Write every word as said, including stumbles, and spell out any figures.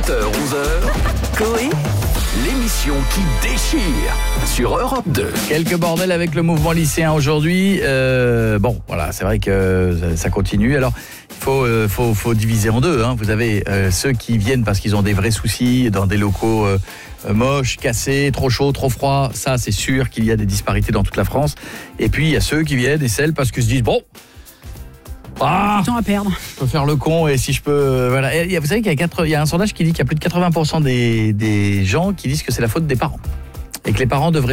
sept heures onze heures, Coé, l'émission qui déchire sur Europe deux. Quelques bordels avec le mouvement lycéen aujourd'hui. Euh, bon, voilà, c'est vrai que ça, ça continue. Alors, il faut, euh, faut, faut diviser en deux. Hein. Vous avez euh, ceux qui viennent parce qu'ils ont des vrais soucis dans des locaux euh, moches, cassés, trop chauds, trop froids. Ça, c'est sûr qu'il y a des disparités dans toute la France. Et puis, il y a ceux qui viennent et celles parce qu'ils se disent, bon... Ah, du temps à perdre. Je peux faire le con et si je peux... Euh, voilà. Et, vous savez qu'il y a, quatre, il y a un sondage qui dit qu'il y a plus de quatre-vingts pour cent des, des gens qui disent que c'est la faute des parents. Et que les parents devraient